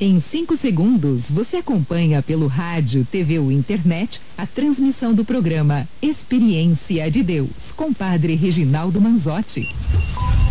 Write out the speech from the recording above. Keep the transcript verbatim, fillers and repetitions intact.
Em cinco segundos, você acompanha pelo rádio, T V ou internet a transmissão do programa Experiência de Deus, com Padre Reginaldo Manzotti.